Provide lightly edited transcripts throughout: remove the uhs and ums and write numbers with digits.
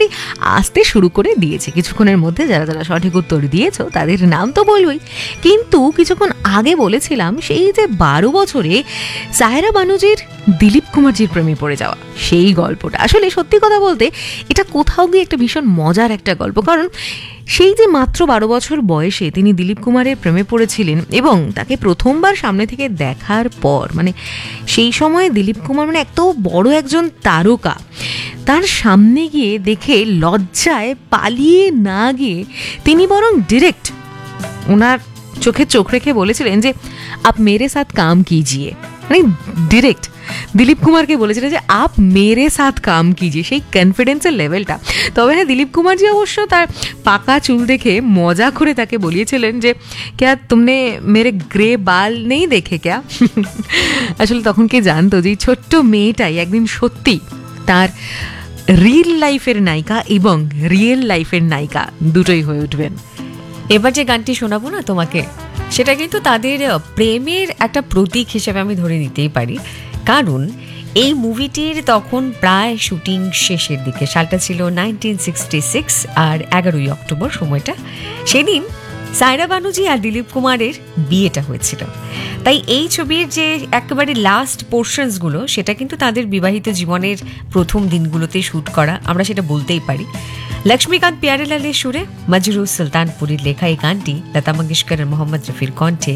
আসতে শুরু করে দিয়েছে। কিছুক্ষণের মধ্যে যারা যারা সঠিক উত্তর দিয়েছো তাদের নাম তো বলবই, কিন্তু কিছুক্ষণ আগে বলেছিলাম সেই যে 12 বছরে সায়রা বানুজির দিলীপ কুমারজির প্রেমে পড়ে যাওয়া সেই গল্পটা। আসলে সত্যি কথা বলতে এটা কোথাও গিয়ে একটা ভীষণ মজার একটা গল্প, কারণ সেই যে মাত্র 12 বছর বয়সে তিনি দিলীপ কুমারের প্রেমে পড়েছিলেন এবং তাকে প্রথমবার সামনে থেকে দেখার পর মানে সেই সময় দিলীপ কুমার মানে এত বড় একজন তারকা, তার সামনে গিয়ে দেখে লজ্জায় পালিয়ে না গিয়ে তিনি বরং ডিরেক্ট ওনার চোখে চোখ রেখে বলেছিলেন যে আপ মেরে সাথ কাম কিজিয়ে, মানে ডিরেক্ট দিলীপ কুমারকে বলেছিলেন যে আপ মেরে সাথ কাম কিজিয়ে, সেই কনফিডেন্সের লেভেলটা। তবে হ্যাঁ, দিলীপ কুমারজি অবশ্য তার পাকা চুল দেখে মজা করে তাকে বলিয়েছিলেন যে ক্যা তুমনে মেরে গ্রে বাল নেই দেখে ক্যা। আসলে তখন কে জানতো যে ছোট্ট মেয়েটাই একদিন সত্যি তার রিয়েল লাইফের নায়িকা এবং রিয়েল লাইফের নায়িকা দুটোই হয়ে উঠবেন। এবার যে গানটি শোনাবো না তোমাকে, সেটা কিন্তু তাদের প্রেমের একটা প্রতীক হিসেবে আমি ধরে নিতেই পারি, কারণ এই মুভিটির তখন প্রায় শুটিং শেষের দিকে। সালটা ছিল 1966 আর 11ই অক্টোবর সময়টা। সেদিন সায়রা বানুজি আর দিলীপ কুমারের বিয়েটা হয়েছিল। তাই এই ছবির যে একেবারে লাস্ট পোর্শনসগুলো সেটা কিন্তু তাদের বিবাহিত জীবনের প্রথম দিনগুলোতে শ্যুট করা, আমরা সেটা বলতেই পারি। লক্ষ্মীকান্ত প্যারেলালের সুরে মজরু সুলতানপুরীর লেখা এই গানটি লতা মঙ্গেশকর আর মোহাম্মদ রফির কণ্ঠে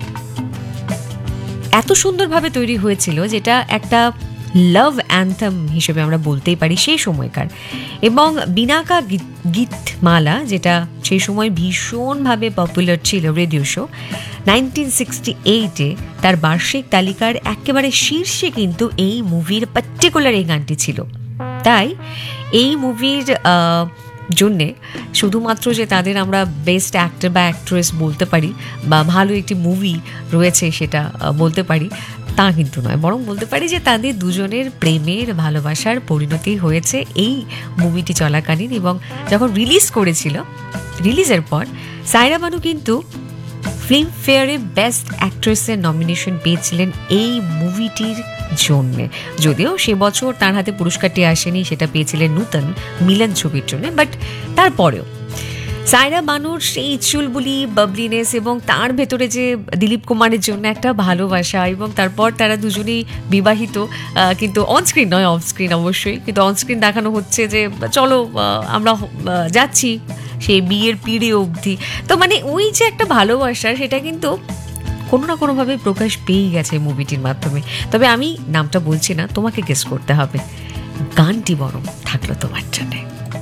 এত সুন্দরভাবে তৈরি হয়েছিল, যেটা একটা লাভ অ্যান্থেম হিসেবে আমরা বলতেই পারি সেই সময়কার। এবং বিনাকা গীতমালা, যেটা সেই সময় ভীষণভাবে পপুলার ছিল রেডিও শো, 1968-এ তার বার্ষিক তালিকার একেবারে শীর্ষে কিন্তু এই মুভির পার্টিকুলার এই গানটি ছিল। তাই এই মুভির জন্যে শুধুমাত্র যে তাদের আমরা বেস্ট অ্যাক্টর বা অ্যাক্ট্রেস বলতে পারি বা ভালো একটি মুভি রয়েছে সেটা বলতে পারি, তা কিন্তু নয়, বরং বলতে পারি যে তাদের দুজনের প্রেমের ভালোবাসার পরিণতি হয়েছে এই মুভিটি চলাকালীন। এবং যখন রিলিজ করেছিল, রিলিজের পর সায়রা বানু কিন্তু ফিল্মফেয়ারে বেস্ট অ্যাক্ট্রেসের নমিনেশন পেয়েছিলেন এই মুভিটির জন্যে। যদিও সে বছর তার হাতে পুরস্কারটি আসেনি, সেটা পেয়েছিলেন নূতন মিলন ছবির জন্য, বাট তারপরেও সায়রা বানুর সেই চুলবুলি বাবলিনেস এবং তার ভেতরে যে দিলীপ কুমারের জন্য একটা ভালোবাসা, এবং তারপর তারা দুজনেই বিবাহিত, কিন্তু অনস্ক্রিন নয়, অফস্ক্রিন অবশ্যই, কিন্তু অনস্ক্রিন দেখানো হচ্ছে যে চলো আমরা যাচ্ছি সেই বিয়ের পিড়ে অবধি। তো মানে ওই যে একটা ভালোবাসা সেটা কিন্তু কোনো না কোনোভাবে প্রকাশ পেয়ে গেছে মুভিটির মাধ্যমে। তবে আমি নামটা বলছি না, তোমাকে গেস করতে হবে। গানটি বরং থাকলো তোমার জন্য।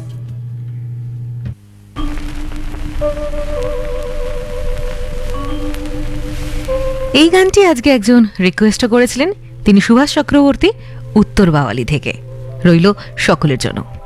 এই গানটি আজকে একজন রিকোয়েস্ট করেছিলেন, তিনি সুভাষ চক্রবর্তী, উত্তর বাওয়ালি থেকে। রইল সকলের জন্য।